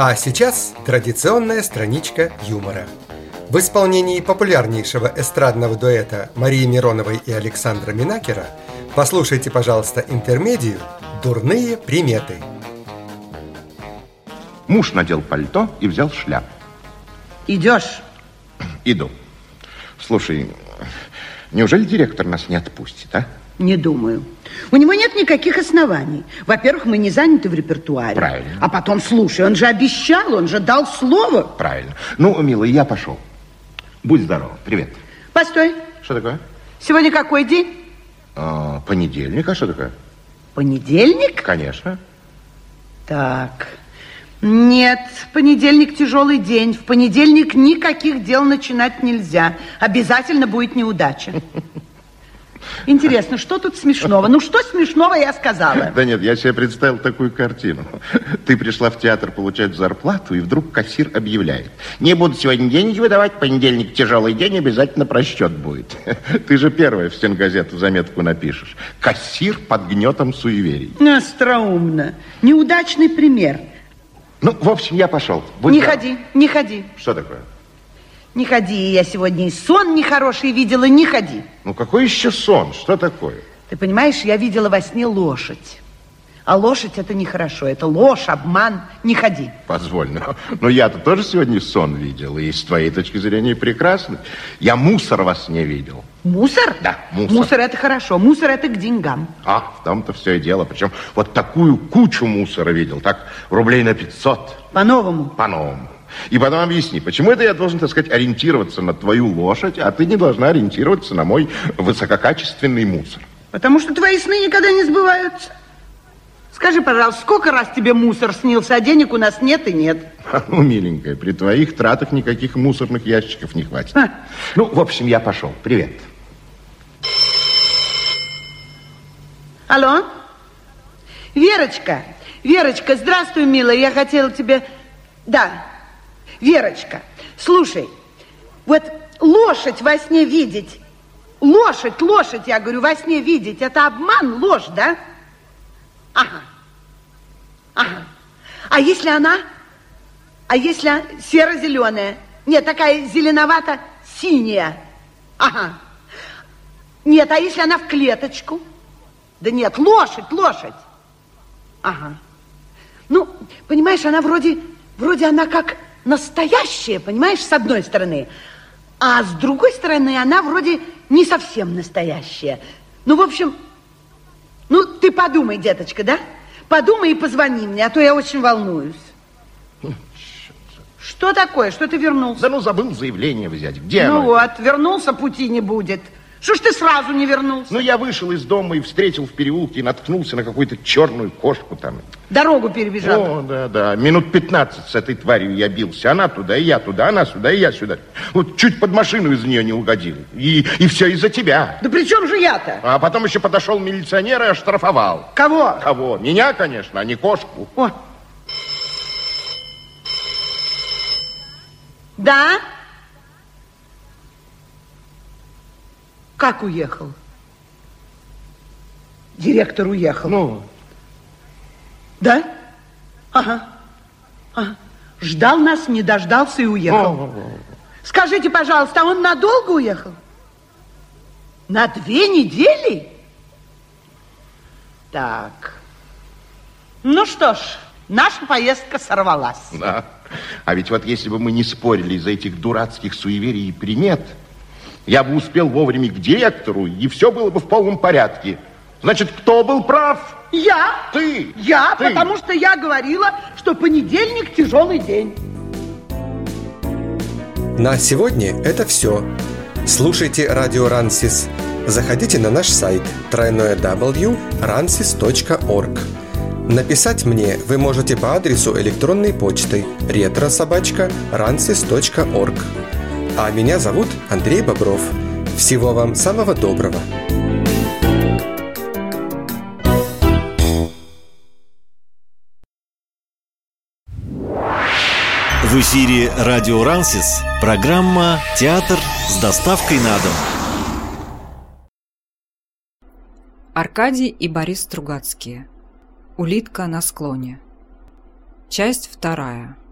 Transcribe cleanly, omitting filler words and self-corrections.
А сейчас традиционная страничка юмора. В исполнении популярнейшего эстрадного дуэта Марии Мироновой и Александра Минакера послушайте, пожалуйста, интермедию «Дурные приметы». Муж надел пальто и взял шляпу. Идешь? Иду. Слушай, неужели директор нас не отпустит, а? Не думаю. У него нет никаких оснований. Во-первых, мы не заняты в репертуаре. Правильно. А потом, слушай, он же обещал, он же дал слово. Правильно. Ну, милый, я пошел. Будь здоров. Привет. Постой. Что такое? Сегодня какой день? Понедельник. А что такое? Понедельник? Конечно. Так. Нет, понедельник тяжелый день. В понедельник никаких дел начинать нельзя. Обязательно будет неудача. Интересно, что тут смешного? Ну, что смешного я сказала? Да нет, я себе представил такую картину. Ты пришла в театр получать зарплату, и вдруг кассир объявляет: не буду сегодня деньги выдавать, понедельник тяжелый день, обязательно просчет будет. Ты же первая в стенгазету заметку напишешь. Кассир под гнетом суеверий. Остроумно. Неудачный пример. Ну, в общем, я пошел. Не ходи, не ходи. Что такое? Не ходи, я сегодня и сон нехороший видела, не ходи. Ну, какой еще сон? Что такое? Ты понимаешь, я видела во сне лошадь. А лошадь это нехорошо, это ложь, обман, не ходи. Позволь, но я-то тоже сегодня сон видел, и с твоей точки зрения прекрасно. Я мусор во сне видел. Мусор? Да, мусор. Мусор это хорошо, мусор это к деньгам. В том-то все и дело. Причем вот такую кучу мусора видел, так рублей на 500. По-новому? По-новому. И потом объясни, почему это я должен, так сказать, ориентироваться на твою лошадь, а ты не должна ориентироваться на мой высококачественный мусор? Потому что твои сны никогда не сбываются. Скажи, пожалуйста, сколько раз тебе мусор снился, а денег у нас нет и нет? Ну, миленькая, при твоих тратах никаких мусорных ящиков не хватит. Ну, в общем, я пошел. Привет. Алло? Верочка, Верочка, здравствуй, милая, я хотела тебе... Да, Верочка, слушай, вот лошадь во сне видеть, лошадь, я говорю, во сне видеть, это обман, ложь, да? Ага. А если она серо-зеленая? Нет, такая зеленовато-синяя. Ага. Нет, а если она в клеточку? Да нет, лошадь. Ага. Ну, понимаешь, она вроде она как настоящая, понимаешь, с одной стороны. А с другой стороны, она вроде не совсем настоящая. Ну, в общем, ты подумай, деточка, да? Подумай и позвони мне, а то я очень волнуюсь. Что такое? Что ты вернулся? Да забыл заявление взять. Где оно? Ну вот, вернулся, пути не будет. Что ж ты сразу не вернулся? Я вышел из дома и встретил в переулке и наткнулся на какую-то черную кошку там. Дорогу перебежал? Да. Минут 15 с этой тварью я бился. Она туда, и я туда, она сюда, и я сюда. Вот чуть под машину из нее не угодил. И все из-за тебя. Да при чем же я-то? А потом еще подошел милиционер и оштрафовал. Кого? Кого? Меня, конечно, а не кошку. О. Да? Как уехал? Директор уехал. Да? Ага. Ждал нас, не дождался и уехал. Скажите, пожалуйста, а он надолго уехал? На 2 недели? Так. Ну что ж, наша поездка сорвалась. Да. А ведь вот если бы мы не спорили из-за этих дурацких суеверий и примет, я бы успел вовремя к директору, и все было бы в полном порядке. Значит, кто был прав? Я. Ты. Я, потому что я говорила, что понедельник тяжелый день. На сегодня это все. Слушайте радио Рансис. Заходите на наш сайт www.ransis.org. Написать мне вы можете по адресу электронной почты retro@ransis.org. А меня зовут Андрей Бобров. Всего вам самого доброго. В эфире радио Рансис, программа «Театр с доставкой на дом». Аркадий и Борис Стругацкие. Улитка на склоне. Часть 2.